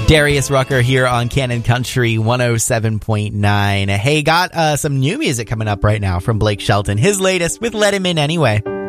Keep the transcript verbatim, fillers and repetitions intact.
Darius Rucker here on Canon Country one oh seven point nine. Hey, got uh, some new music coming up right now from Blake Shelton. His latest with Let Him In Anyway.